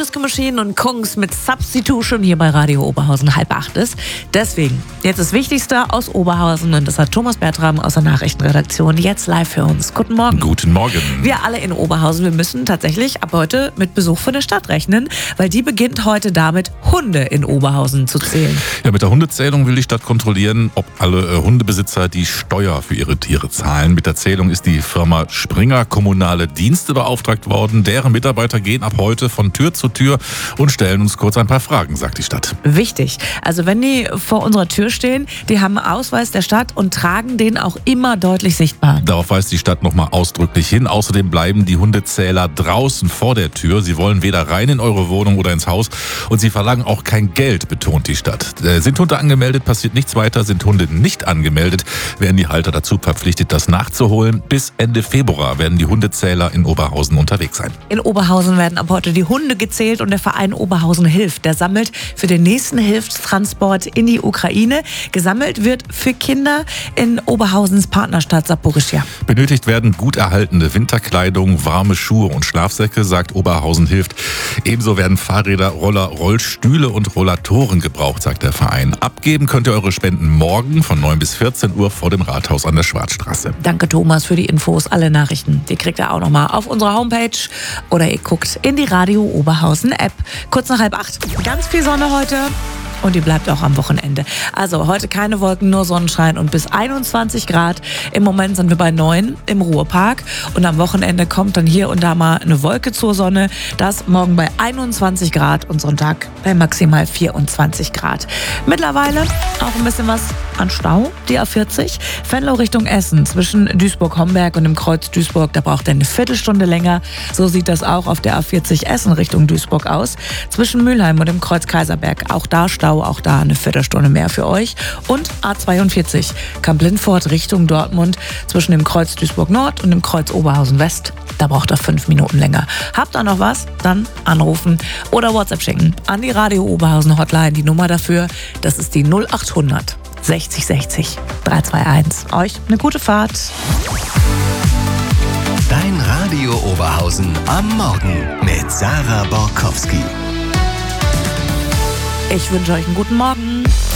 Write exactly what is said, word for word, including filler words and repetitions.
Whiskey Machine und Kungs mit Substitution hier bei Radio Oberhausen halb acht ist. Deswegen, jetzt das Wichtigste aus Oberhausen und das hat Thomas Bertram aus der Nachrichtenredaktion jetzt live für uns. Guten Morgen. Guten Morgen. Wir alle in Oberhausen, wir müssen tatsächlich ab heute mit Besuch von der Stadt rechnen, weil die beginnt heute damit, Hunde in Oberhausen zu zählen. Ja, mit der Hundezählung will die Stadt kontrollieren, ob alle äh, Hundebesitzer die Steuer für ihre Tiere zahlen. Mit der Zählung ist die Firma Springer Kommunale Dienste beauftragt worden. Deren Mitarbeiter gehen ab heute von Tür zu Tür und stellen uns kurz ein paar Fragen, sagt die Stadt. Wichtig. Also wenn die vor unserer Tür stehen, die haben einen Ausweis der Stadt und tragen den auch immer deutlich sichtbar. Darauf weist die Stadt nochmal ausdrücklich hin. Außerdem bleiben die Hundezähler draußen vor der Tür. Sie wollen weder rein in eure Wohnung oder ins Haus und sie verlangen auch kein Geld, betont die Stadt. Äh, sind Hunde angemeldet, passiert nichts weiter. Sind Hunde nicht angemeldet, werden die Halter dazu verpflichtet, das nachzuholen. Bis Ende Februar werden die Hundezähler in Oberhausen unterwegs sein. In Oberhausen werden ab heute die Hunde gezählt und der Verein Oberhausen hilft. Der sammelt für den nächsten Hilfstransport in die Ukraine. Gesammelt wird für Kinder in Oberhausens Partnerstadt Saporischschja. Benötigt werden gut erhaltene Winterkleidung, warme Schuhe und Schlafsäcke, sagt Oberhausen hilft. Ebenso werden Fahrräder, Roller, Rollstühle und Rollatoren gebraucht, sagt der Verein. Abgeben könnt ihr eure Spenden morgen von neun bis vierzehn Uhr vor dem Rathaus an der Schwarzstraße. Danke Thomas für die Infos, alle Nachrichten. Die kriegt ihr auch nochmal auf unserer Homepage oder ihr guckt in die Radio Oberhausen App. Kurz nach halb acht. Ganz viel Sonne heute. Und die bleibt auch am Wochenende. Also heute keine Wolken, nur Sonnenschein und bis einundzwanzig Grad. Im Moment sind wir bei neun im Ruhrpark. Und am Wochenende kommt dann hier und da mal eine Wolke zur Sonne. Das morgen bei einundzwanzig Grad und Sonntag bei maximal vierundzwanzig Grad. Mittlerweile auch ein bisschen was an Stau. Die A vierzig, Venlo Richtung Essen zwischen Duisburg-Homberg und dem Kreuz Duisburg. Da braucht ihr eine Viertelstunde länger. So sieht das auch auf der A vierzig Essen Richtung Duisburg aus. Zwischen Mülheim und dem Kreuz Kaiserberg. Auch da Stau. Auch da eine Viertelstunde mehr für euch. Und A zweiundvierzig, Kamp-Lindfort Richtung Dortmund zwischen dem Kreuz Duisburg Nord und dem Kreuz Oberhausen West. Da braucht ihr fünf Minuten länger. Habt ihr noch was? Dann anrufen oder WhatsApp schicken an die Radio Oberhausen Hotline. Die Nummer dafür, das ist die null achthundert sechzig sechzig dreihunderteinundzwanzig. Euch eine gute Fahrt. Dein Radio Oberhausen am Morgen mit Sarah Borkowski. Ich wünsche euch einen guten Morgen.